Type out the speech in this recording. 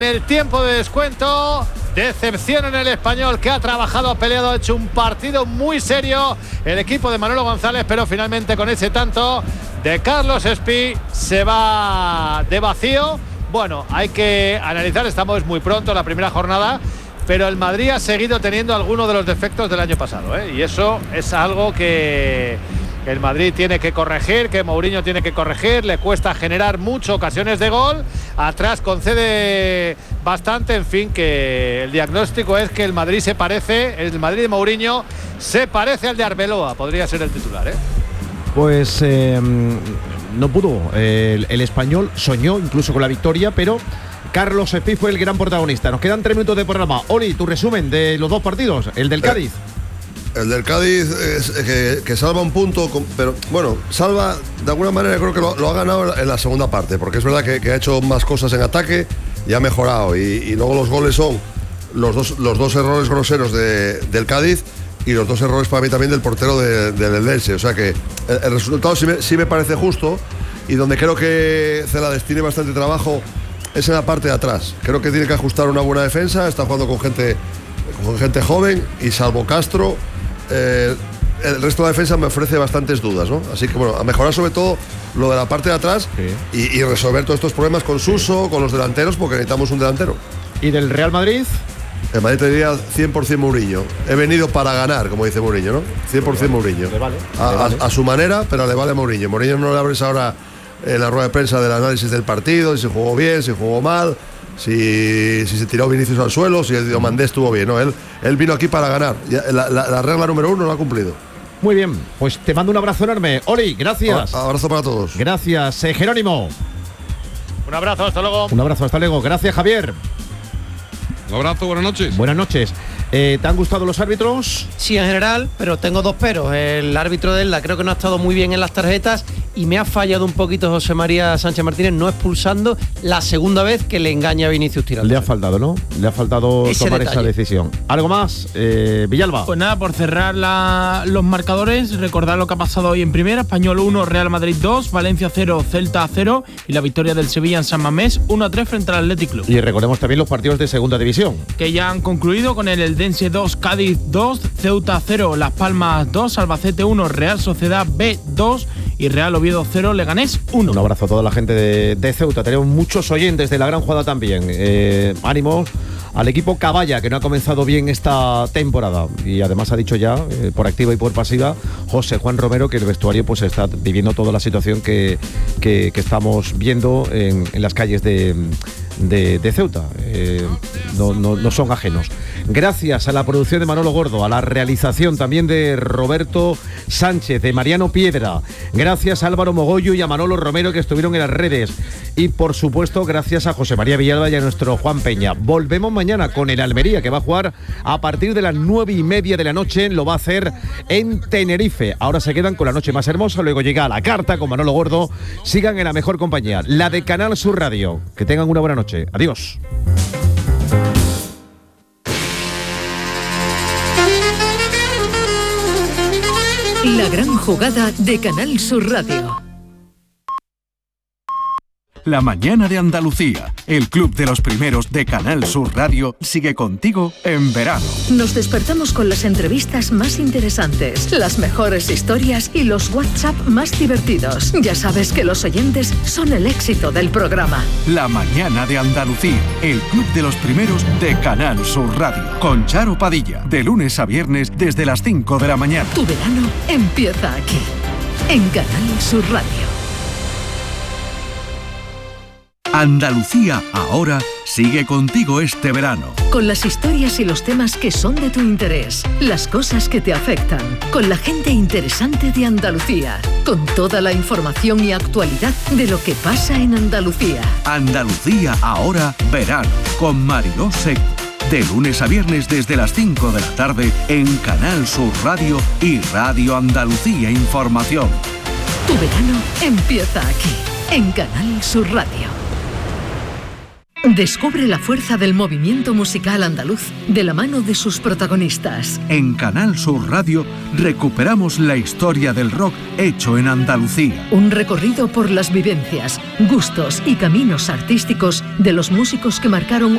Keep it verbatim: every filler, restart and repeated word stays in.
El tiempo de descuento, decepción en el Español, que ha trabajado, peleado, ha hecho un partido muy serio el equipo de Manolo González, pero finalmente con ese tanto de Carlos Espí se va de vacío. Bueno, hay que analizar, estamos muy pronto en la primera jornada, pero el Madrid ha seguido teniendo algunos de los defectos del año pasado, ¿eh? Y eso es algo que el Madrid tiene que corregir, que Mourinho tiene que corregir. Le cuesta generar muchas ocasiones de gol, atrás concede bastante. En fin, que el diagnóstico es que el Madrid se parece, el Madrid de Mourinho se parece al de Arbeloa, podría ser el titular, ¿eh? Pues eh, no pudo, el, el Español soñó incluso con la victoria, pero Carlos Espí fue el gran protagonista. Nos quedan tres minutos de programa. Oli, tu resumen de los dos partidos, el del Cádiz. El del Cádiz es que, que salva un punto, pero bueno, salva de alguna manera, creo que lo, lo ha ganado en la segunda parte, porque es verdad que, que ha hecho más cosas en ataque y ha mejorado. Y, y luego los goles son los dos, los dos errores groseros de, del Cádiz y los dos errores para mí también del portero de, del Eldense. O sea que el, el resultado sí me, sí me parece justo, y donde creo que Celades tiene bastante trabajo es en la parte de atrás. Creo que tiene que ajustar una buena defensa, está jugando con gente, con gente joven, y salvo Castro, Eh, el resto de la defensa me ofrece bastantes dudas, ¿no? Así que bueno, a mejorar sobre todo lo de la parte de atrás, sí. y, y resolver todos estos problemas con Suso, sí. con los delanteros, porque necesitamos un delantero. ¿Y del Real Madrid? El Madrid te diría cien por ciento Mourinho. He venido para ganar, como dice Mourinho, ¿no? cien por ciento Mourinho. Le vale, a, le vale. A, a su manera, pero le vale Mourinho. Mourinho no le abres ahora en la rueda de prensa del análisis del partido, si jugó bien, si jugó mal, Si, si se tiró Vinicius al suelo, si el Diomandé estuvo bien, ¿no? Él, él vino aquí para ganar. La, la, la regla número uno lo ha cumplido. Muy bien, pues te mando un abrazo enorme. Oli, gracias. Un abrazo para todos. Gracias, eh, Jerónimo. Un abrazo, hasta luego. Un abrazo, hasta luego. Gracias, Javier. Un abrazo, buenas noches. Buenas noches. Eh, ¿Te han gustado los árbitros? Sí, en general, pero tengo dos peros. El árbitro de Elda creo que no ha estado muy bien en las tarjetas y me ha fallado un poquito José María Sánchez Martínez no expulsando la segunda vez que le engaña a Vinicius Tirado. Le ha faltado, ¿no? Le ha faltado Ese tomar detalle. esa decisión. ¿Algo más? Eh, Villalba. Pues nada, por cerrar la, los marcadores, recordar lo que ha pasado hoy en primera. Español uno, Real Madrid dos, Valencia cero, Celta cero y la victoria del Sevilla en San Mamés uno a tres frente al Athletic Club. Y recordemos también los partidos de segunda división, que ya han concluido con el Eldense dos, Cádiz dos, Ceuta cero, Las Palmas dos, Albacete uno, Real Sociedad B dos y Real Oviedo cero, Leganés uno. Un abrazo a toda la gente de, de Ceuta. Tenemos muchos oyentes de la gran jugada también. Eh, ánimos al equipo Caballa, que no ha comenzado bien esta temporada. Y además ha dicho ya, eh, por activa y por pasiva, José Juan Romero, que el vestuario pues está viviendo toda la situación que, que, que estamos viendo en, en las calles de, de, de Ceuta. Eh, no, no, no son ajenos. Gracias a la producción de Manolo Gordo, a la realización también de Roberto Sánchez, de Mariano Piedra. Gracias a Álvaro Mogoyo y a Manolo Romero, que estuvieron en las redes. Y por supuesto, gracias a José María Villalba y a nuestro Juan Peña. Volvemos mañana con el Almería, que va a jugar a partir de las nueve y media de la noche. Lo va a hacer en Tenerife. Ahora se quedan con la noche más hermosa. Luego llega a la carta con Manolo Gordo. Sigan en la mejor compañía, la de Canal Sur Radio. Que tengan una buena noche. Adiós. La gran jugada de Canal Sur Radio. La mañana de Andalucía, el club de los primeros de Canal Sur Radio, sigue contigo en verano. Nos despertamos con las entrevistas más interesantes, las mejores historias y los WhatsApp más divertidos. Ya sabes que los oyentes son el éxito del programa. La mañana de Andalucía, el club de los primeros de Canal Sur Radio, con Charo Padilla, de lunes a viernes desde las cinco de la mañana. Tu verano empieza aquí, en Canal Sur Radio. Andalucía ahora sigue contigo este verano. Con las historias y los temas que son de tu interés, las cosas que te afectan, con la gente interesante de Andalucía, con toda la información y actualidad de lo que pasa en Andalucía. Andalucía ahora verano, con Mariló Seco. De lunes a viernes desde las cinco de la tarde en Canal Sur Radio y Radio Andalucía Información. Tu verano empieza aquí, en Canal Sur Radio. Descubre la fuerza del movimiento musical andaluz de la mano de sus protagonistas. En Canal Sur Radio recuperamos la historia del rock hecho en Andalucía. Un recorrido por las vivencias, gustos y caminos artísticos de los músicos que marcaron